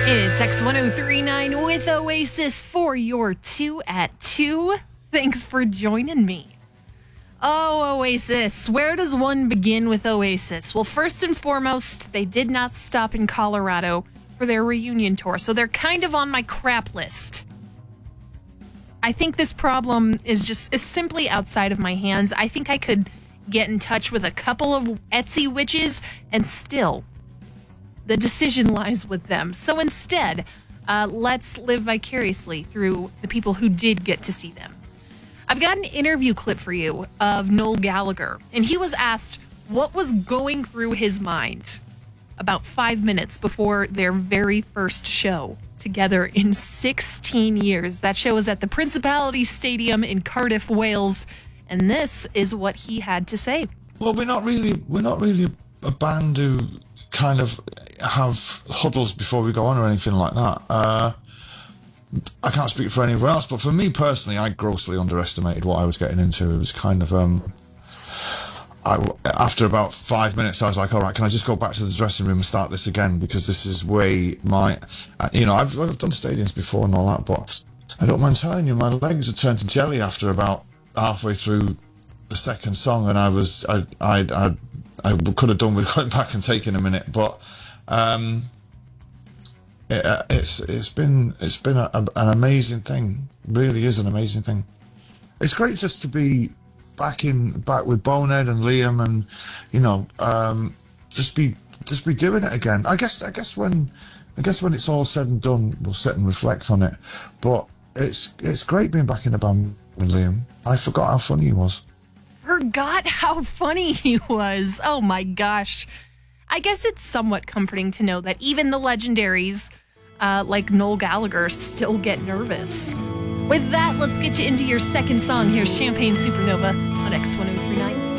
It's X1039 with Oasis for your 2 at 2. Thanks for joining me. Oh, Oasis. Where does one begin with Oasis? Well, first and foremost, they did not stop in Colorado for their reunion tour, so they're kind of on my crap list. I think this problem is simply outside of my hands. I think I could get in touch with a couple of Etsy witches and still the decision lies with them. So instead, let's live vicariously through the people who did get to see them. I've got an interview clip for you of Noel Gallagher, and he was asked what was going through his mind about 5 minutes before their very first show together in 16 years. That show was at the Principality Stadium in Cardiff, Wales, and this is what he had to say. Well, we're not really a band who kind of have huddles before we go on or anything like that. I can't speak for anyone else, but for me personally, I grossly underestimated what I was getting into. It was kind of, after about 5 minutes, I was like, all right, can I just go back to the dressing room and start this again? Because this is way I've done stadiums before and all that, but I don't mind telling you, my legs had turned to jelly after about halfway through the second song, and I could have done with going back and taking a minute, but it's been an amazing thing. It really is an amazing thing. It's great just to be back with Bonehead and Liam, and just be doing it again. I guess when it's all said and done, we'll sit and reflect on it. But it's great being back in the band with Liam. I forgot how funny he was. Forgot how funny he was. Oh my gosh. I guess it's somewhat comforting to know that even the legendaries like Noel Gallagher still get nervous. With that, let's get you into your second song. Here's Champagne Supernova on X1039.